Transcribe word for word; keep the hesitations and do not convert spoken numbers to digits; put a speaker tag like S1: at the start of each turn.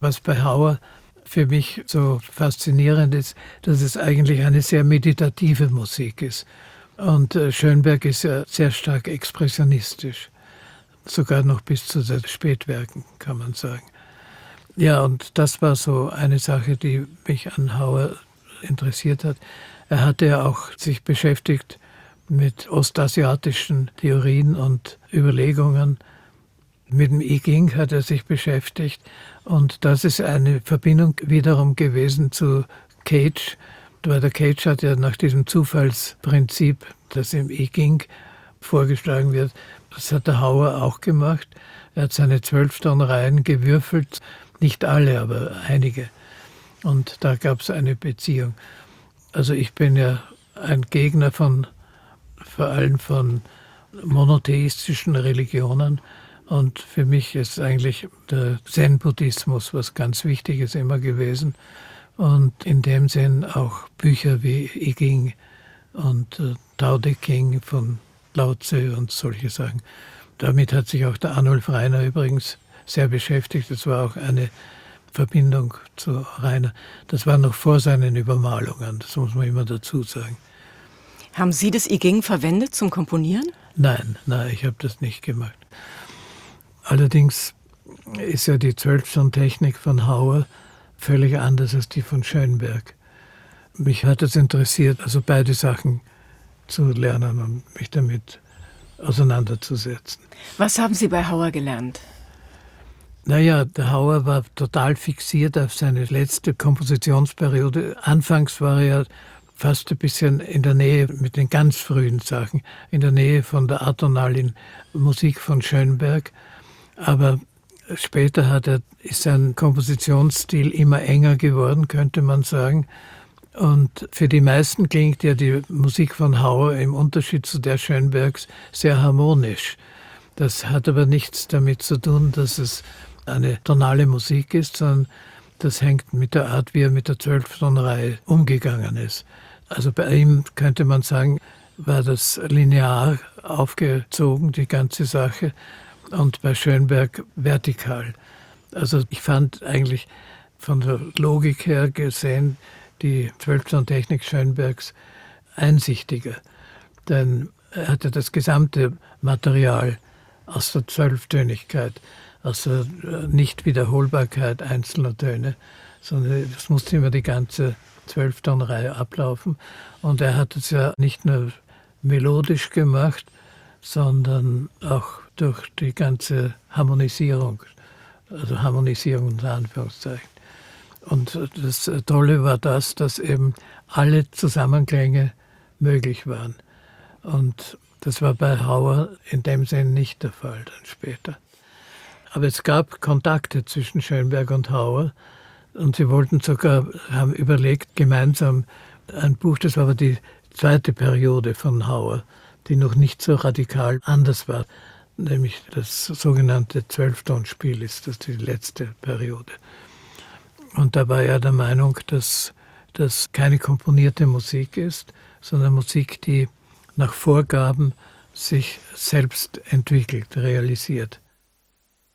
S1: Was bei Hauer für mich so faszinierend ist, dass es eigentlich eine sehr meditative Musik ist. Und äh, Schönberg ist ja sehr stark expressionistisch, sogar noch bis zu den Spätwerken, kann man sagen. Ja, und das war so eine Sache, die mich an Hauer interessiert hat. Er hatte ja auch sich beschäftigt mit ostasiatischen Theorien und Überlegungen. Mit dem I Ching hat er sich beschäftigt. Und das ist eine Verbindung wiederum gewesen zu Cage, weil der Cage hat ja nach diesem Zufallsprinzip, das im I Ching vorgeschlagen wird, das hat der Hauer auch gemacht. Er hat seine Zwölftonreihen gewürfelt, nicht alle, aber einige. Und da gab es eine Beziehung. Also ich bin ja ein Gegner von, vor allem von monotheistischen Religionen. Und für mich ist eigentlich der Zen-Buddhismus was ganz Wichtiges immer gewesen. Und in dem Sinn auch Bücher wie I Ching und äh, Tao Te Ching von Lao Tse und solche Sachen. Damit hat sich auch der Arnulf Rainer übrigens sehr beschäftigt. Das war auch eine Verbindung zu Rainer. Das war noch vor seinen Übermalungen, das muss man immer dazu sagen.
S2: Haben Sie das I Ching verwendet zum Komponieren?
S1: Nein, nein, ich habe das nicht gemacht. Allerdings ist ja die Zwölftontechnik von Hauer völlig anders als die von Schönberg. Mich hat es interessiert, also beide Sachen zu lernen und mich damit auseinanderzusetzen.
S2: Was haben Sie bei Hauer gelernt?
S1: Naja, der Hauer war total fixiert auf seine letzte Kompositionsperiode. Anfangs war er fast ein bisschen in der Nähe mit den ganz frühen Sachen, in der Nähe von der atonalen Musik von Schönberg. Aber später hat er, ist sein Kompositionsstil immer enger geworden, könnte man sagen. Und für die meisten klingt ja die Musik von Hauer im Unterschied zu der Schönbergs sehr harmonisch. Das hat aber nichts damit zu tun, dass es eine tonale Musik ist, sondern das hängt mit der Art, wie er mit der Zwölftonreihe umgegangen ist. Also bei ihm könnte man sagen, war das linear aufgezogen, die ganze Sache, und bei Schönberg vertikal. Also ich fand eigentlich von der Logik her gesehen die Zwölftontechnik Schönbergs einsichtiger, denn er hatte das gesamte Material aus der Zwölftönigkeit, aus der Nichtwiederholbarkeit einzelner Töne, sondern es musste immer die ganze Zwölftonreihe ablaufen. Und er hat es ja nicht nur melodisch gemacht, sondern auch durch die ganze Harmonisierung, also Harmonisierung unter Anführungszeichen. Und das Tolle war das, dass eben alle Zusammenklänge möglich waren. Und das war bei Hauer in dem Sinn nicht der Fall dann später. Aber es gab Kontakte zwischen Schönberg und Hauer und sie wollten sogar, haben überlegt, gemeinsam ein Buch, das war aber die zweite Periode von Hauer, die noch nicht so radikal anders war, nämlich das sogenannte Zwölftonspiel ist das die letzte Periode. Und da war er der Meinung, dass das keine komponierte Musik ist, sondern Musik, die nach Vorgaben sich selbst entwickelt, realisiert.